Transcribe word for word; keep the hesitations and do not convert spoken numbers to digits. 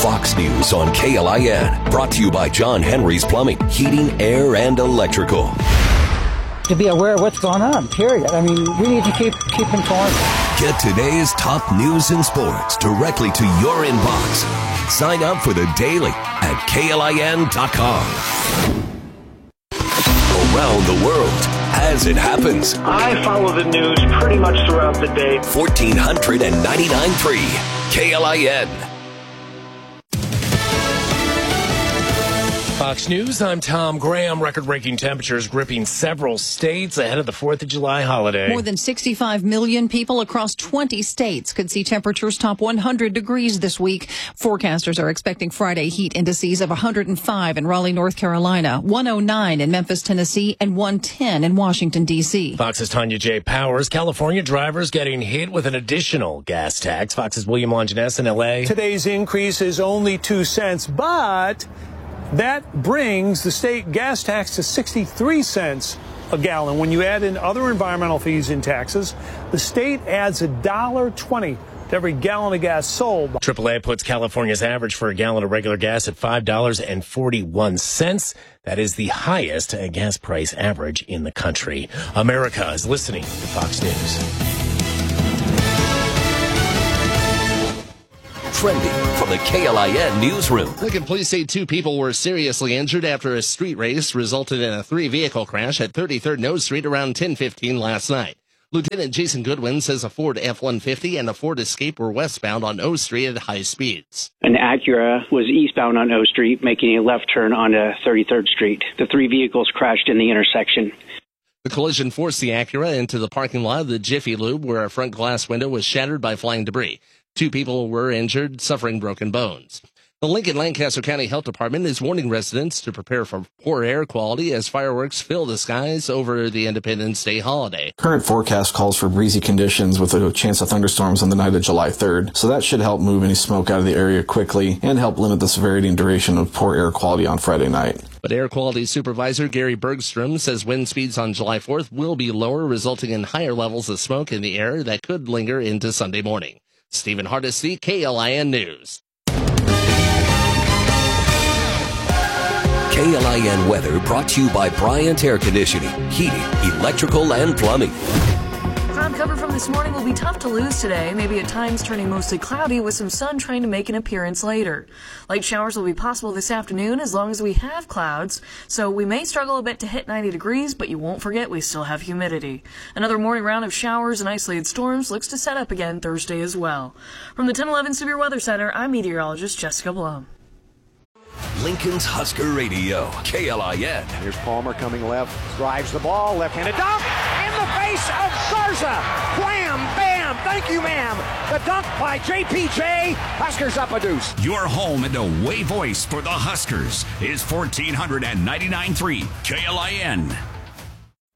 Fox News on K L I N. Brought to you by John Henry's Plumbing, Heating, Air, and Electrical. To be aware of what's going on, period. I mean, we need to keep keep informed. Get today's top news and sports directly to your inbox. Sign up for the Daily at K L I N dot com. Around the world, as it happens. I follow the news pretty much throughout the day. fourteen ninety-nine point three K L I N. Fox News, I'm Tom Graham. Record-breaking temperatures gripping several states ahead of the fourth of July holiday. More than sixty-five million people across twenty states could see temperatures top one hundred degrees this week. Forecasters are expecting Friday heat indices of one hundred five in Raleigh, North Carolina, one oh nine in Memphis, Tennessee, and one ten in Washington, D C Fox's Tanya J. Powers. California drivers getting hit with an additional gas tax. Fox's William Longinus in L A. Today's increase is only two cents, but that brings the state gas tax to sixty-three cents a gallon. When you add in other environmental fees and taxes, the state adds one dollar twenty to every gallon of gas sold. triple A puts California's average for a gallon of regular gas at five dollars and forty-one cents. That is the highest gas price average in the country. America is listening to Fox News. Trending from the K L I N newsroom. Lincoln police say two people were seriously injured after a street race resulted in a three-vehicle crash at thirty-third and O Street around ten fifteen last night. Lieutenant Jason Goodwin says a Ford F one fifty and a Ford Escape were westbound on O Street at high speeds. An Acura was eastbound on O Street, making a left turn onto thirty-third Street. The three vehicles crashed in the intersection. The collision forced the Acura into the parking lot of the Jiffy Lube, where a front glass window was shattered by flying debris. Two people were injured, suffering broken bones. The Lincoln-Lancaster County Health Department is warning residents to prepare for poor air quality as fireworks fill the skies over the Independence Day holiday. Current forecast calls for breezy conditions with a chance of thunderstorms on the night of July third, so that should help move any smoke out of the area quickly and help limit the severity and duration of poor air quality on Friday night. But Air Quality Supervisor Gary Bergstrom says wind speeds on July fourth will be lower, resulting in higher levels of smoke in the air that could linger into Sunday morning. Stephen Hardesty, K L I N News. K L I N weather brought to you by Bryant Air Conditioning, Heating, Electrical, and Plumbing. Cloud cover from this morning will be tough to lose today, maybe at times turning mostly cloudy with some sun trying to make an appearance later. Light showers will be possible this afternoon as long as we have clouds, so we may struggle a bit to hit ninety degrees, but you won't forget we still have humidity. Another morning round of showers and isolated storms looks to set up again Thursday as well. From the ten eleven Severe Weather Center, I'm meteorologist Jessica Blum. Lincoln's Husker Radio, K L I N. Here's Palmer coming left, drives the ball, left-handed dunk, in the face of Garza. Wham, bam, thank you, ma'am. The dunk by J P J. Huskers up a deuce. Your home and away voice for the Huskers is fourteen ninety-nine point three K L I N.